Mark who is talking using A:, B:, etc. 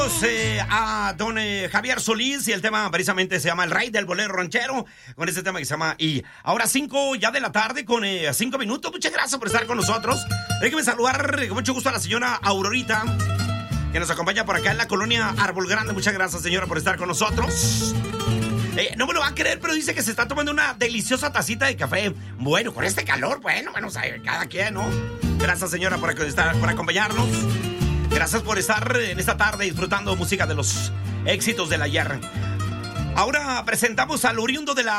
A: A don Javier Solís y el tema precisamente se llama El Rey del Bolero Ranchero, con este tema que se llama Y. Ahora 5 ya de la tarde con 5 minutos. Muchas gracias por estar con nosotros. Déjeme saludar con mucho gusto a la señora Aurorita, que nos acompaña por acá en la colonia Árbol Grande. Muchas gracias, señora, por estar con nosotros. No me lo va a creer, pero dice que se está tomando una deliciosa tacita de café. Bueno, con este calor, bueno, o sea, cada quien, ¿no? Gracias, señora, por acompañarnos. Gracias por estar en esta tarde disfrutando música de los éxitos del ayer. Ahora presentamos al oriundo de la